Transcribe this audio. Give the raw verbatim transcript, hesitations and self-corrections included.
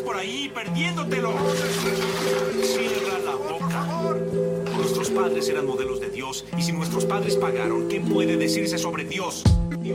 estás por ahí perdiéndotelo. Cierra la boca. Nuestros padres eran modelos de Dios, y si nuestros padres pagaron, ¿qué puede decirse sobre Dios?